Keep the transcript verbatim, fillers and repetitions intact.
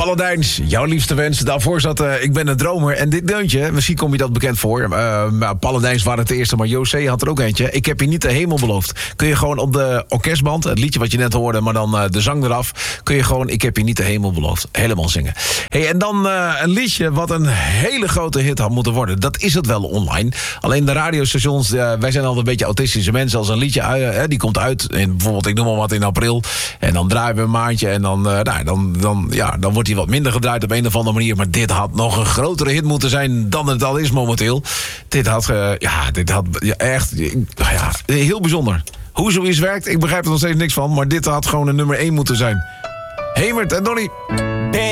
Paladijns, jouw liefste wens. Daarvoor zat uh, Ik ben een dromer. En dit deuntje, misschien kom je dat bekend voor. Uh, Paladijns waren het eerste, maar José had er ook eentje. Ik heb je niet de hemel beloofd. Kun je gewoon op de orkestband, het liedje wat je net hoorde, maar dan uh, de zang eraf, kun je gewoon Ik heb je niet de hemel beloofd helemaal zingen. Hey, en dan uh, een liedje wat een hele grote hit had moeten worden. Dat is het wel online. Alleen de radiostations, uh, wij zijn altijd een beetje autistische mensen. Als een liedje uh, die komt uit, in, bijvoorbeeld ik noem maar wat in april, en dan draaien we een maandje en dan, uh, nou, dan, dan, ja, dan wordt hij wat minder gedraaid op een of andere manier. Maar dit had nog een grotere hit moeten zijn dan het al is momenteel. Dit had, uh, ja, dit had ja, echt, ja, heel bijzonder. Hoe zoiets werkt, ik begrijp er nog steeds niks van, maar dit had gewoon een nummer één moeten zijn. Hemert en Donnie.